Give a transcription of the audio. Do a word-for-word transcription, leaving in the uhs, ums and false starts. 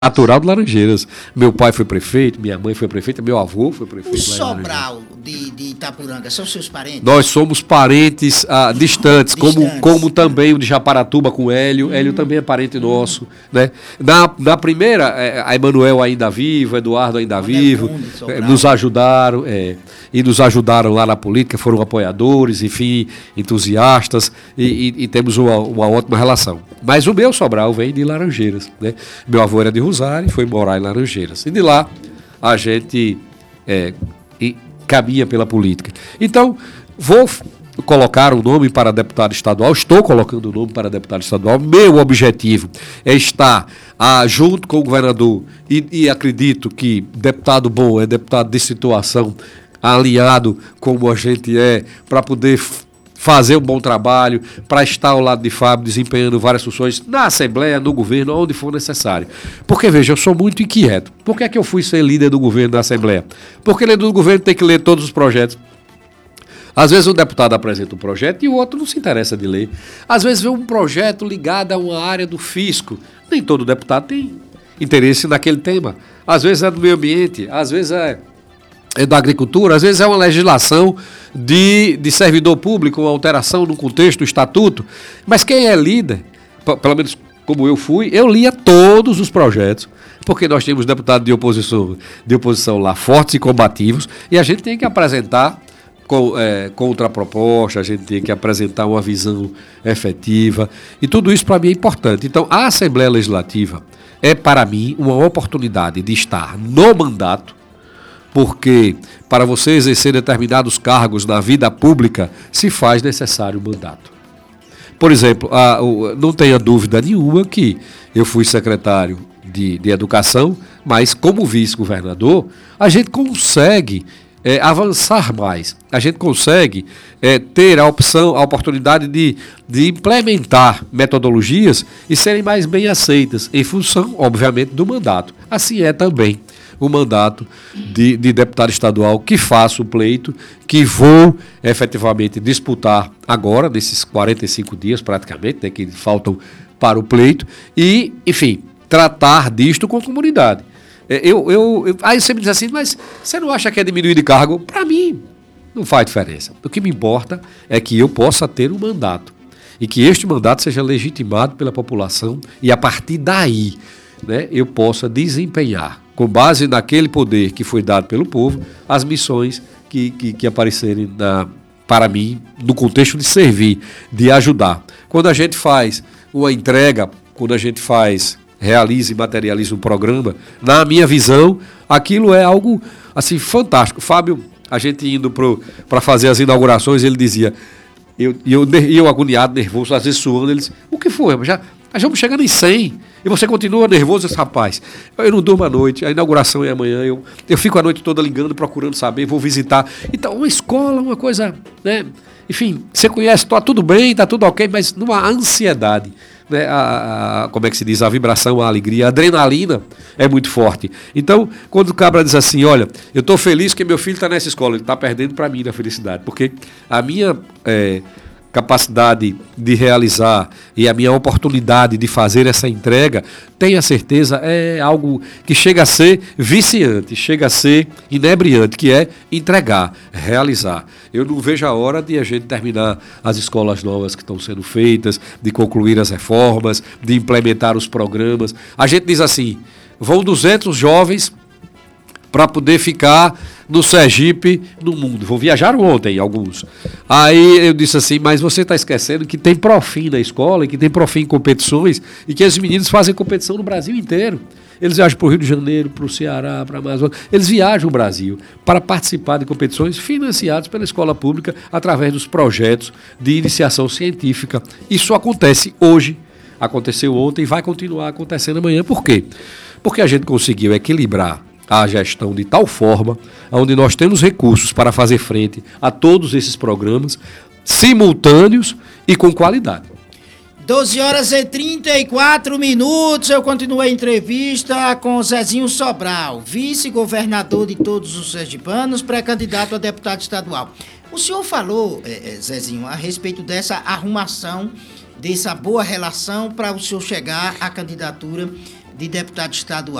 Natural de Laranjeiras. Meu pai foi prefeito, minha mãe foi prefeita, meu avô foi prefeito. O Sobral de, de Itapuranga são seus parentes? Nós somos parentes ah, distantes, Distantes. Como, como também o de Japaratuba com o Hélio. Hum. Hélio também é parente hum. nosso. Né? Na, na primeira, a Emanuel ainda vivo, Eduardo ainda o vivo, Mundo, é, nos ajudaram, é, e nos ajudaram lá na política, foram apoiadores, enfim, entusiastas, e, e, e temos uma, uma ótima relação. Mas o meu Sobral vem de Laranjeiras. Né? Meu avô era de Rosário e foi morar em Laranjeiras. E de lá a gente é, e, caminha pela política. Então, vou colocar o nome para deputado estadual, estou colocando o nome para deputado estadual. Meu objetivo é estar ah, junto com o governador e, e acredito que deputado bom é deputado de situação, alinhado como a gente é, para poder fazer um bom trabalho, para estar ao lado de Fábio, desempenhando várias funções na Assembleia, no governo, onde for necessário. Porque, veja, eu sou muito inquieto. Por que é que eu fui ser líder do governo da Assembleia? Porque líder do governo tem que ler todos os projetos. Às vezes um deputado apresenta um projeto e o outro não se interessa de ler. Às vezes vê um projeto ligado a uma área do fisco. Nem todo deputado tem interesse naquele tema. Às vezes é do meio ambiente, às vezes é... é da agricultura, às vezes é uma legislação de, de servidor público, uma alteração no contexto do estatuto, mas quem é líder, p- pelo menos como eu fui, eu lia todos os projetos, porque nós temos deputados de oposição, de oposição lá fortes e combativos, e a gente tem que apresentar com, é, contraproposta, a gente tem que apresentar uma visão efetiva, e tudo isso para mim é importante. Então, a Assembleia Legislativa é para mim uma oportunidade de estar no mandato, porque para você exercer determinados cargos na vida pública, se faz necessário o mandato. Por exemplo, a, o, não tenha dúvida nenhuma que eu fui secretário de, de Educação, mas como vice-governador, a gente consegue é, avançar mais. A gente consegue é, ter a opção, a oportunidade de, de implementar metodologias e serem mais bem aceitas, em função, obviamente, do mandato. Assim é também o mandato de, de deputado estadual que faço o pleito, que vou efetivamente disputar agora, nesses quarenta e cinco dias praticamente, né, que faltam para o pleito, e, enfim, tratar disto com a comunidade. Eu, eu, eu, aí você me diz assim, mas você não acha que é diminuir de cargo? Para mim, não faz diferença. O que me importa é que eu possa ter um mandato, e que este mandato seja legitimado pela população, e a partir daí, né, eu possa desempenhar, com base naquele poder que foi dado pelo povo, as missões que, que, que aparecerem na, para mim, no contexto de servir, de ajudar. Quando a gente faz uma entrega, quando a gente faz, realiza e materializa um programa, na minha visão, aquilo é algo assim fantástico. Fábio, a gente indo para fazer as inaugurações, ele dizia, eu, eu, eu agoniado, nervoso, às vezes suando, ele disse, o que foi? Já, nós vamos chegando em cem, e você continua nervoso, esse rapaz. Eu não durmo à noite, a inauguração é amanhã, eu, eu fico a noite toda ligando, procurando saber, vou visitar. Então, uma escola, uma coisa, né? Enfim, você conhece, está tudo bem, está tudo ok, mas numa ansiedade, né? A, a, como é que se diz? A vibração, a alegria, a adrenalina é muito forte. Então, quando o cabra diz assim, olha, eu estou feliz que meu filho está nessa escola, ele está perdendo para mim na felicidade, porque a minha... É, capacidade de realizar e a minha oportunidade de fazer essa entrega, tenha certeza, é algo que chega a ser viciante, chega a ser inebriante, que é entregar, realizar. Eu não vejo a hora de a gente terminar as escolas novas que estão sendo feitas, de concluir as reformas, de implementar os programas. A gente diz assim, vão duzentos jovens para poder ficar no Sergipe, no mundo. Vou viajar ontem, alguns. Aí eu disse assim, mas você está esquecendo que tem Profim na escola, e que tem Profim em competições, e que esses meninos fazem competição no Brasil inteiro. Eles viajam para o Rio de Janeiro, para o Ceará, para a Amazônia. Eles viajam o Brasil para participar de competições financiadas pela escola pública através dos projetos de iniciação científica. Isso acontece hoje, aconteceu ontem e vai continuar acontecendo amanhã. Por quê? Porque a gente conseguiu equilibrar a gestão de tal forma, onde nós temos recursos para fazer frente a todos esses programas, simultâneos e com qualidade. doze horas e trinta e quatro minutos, eu continuo a entrevista com Zezinho Sobral, vice-governador de todos os sergipanos, pré-candidato a deputado estadual. O senhor falou, é, Zezinho, a respeito dessa arrumação, dessa boa relação para o senhor chegar à candidatura de deputado estadual.